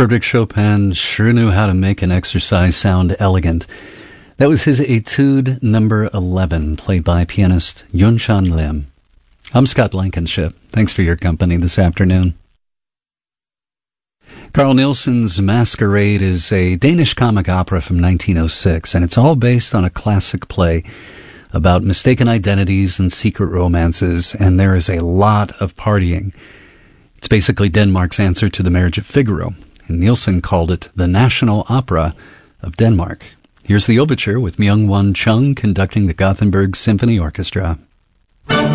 Frederic Chopin sure knew how to make an exercise sound elegant. That was his Etude number 11, played by pianist Yun-Chan Lim. I'm Scott Blankenship. Thanks for your company this afternoon. Carl Nielsen's Masquerade is a Danish comic opera from 1906, and it's all based on a classic play about mistaken identities and secret romances, and there is a lot of partying. It's basically Denmark's answer to The Marriage of Figaro, and Nielsen called it the National Opera of Denmark. Here's the overture with Myung-Whun Chung conducting the Gothenburg Symphony Orchestra.